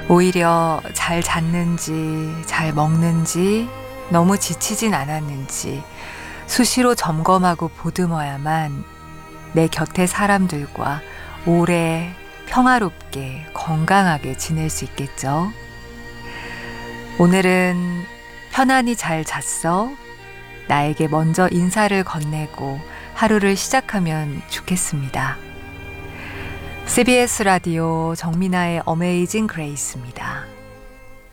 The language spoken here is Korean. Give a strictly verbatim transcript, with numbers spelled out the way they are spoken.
오히려 잘 잤는지, 잘 먹는지, 너무 지치진 않았는지 수시로 점검하고 보듬어야만 내 곁의 사람들과 오래 평화롭게 건강하게 지낼 수 있겠죠. 오늘은 편안히 잘 잤어? 나에게 먼저 인사를 건네고 하루를 시작하면 좋겠습니다. 씨비에스 라디오 정민아의 어메이징 그레이스입니다.